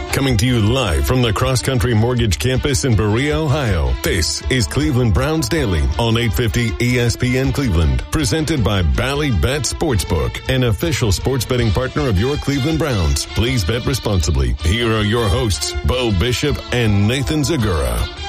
Coming to you live from the Cross Country Mortgage Campus in Berea, Ohio. This is Cleveland Browns Daily on 850 ESPN Cleveland. Presented by Bally Bet Sportsbook, an official sports betting partner of your Cleveland Browns. Please bet responsibly. Here are your hosts, Bo Bishop and Nathan Zagura.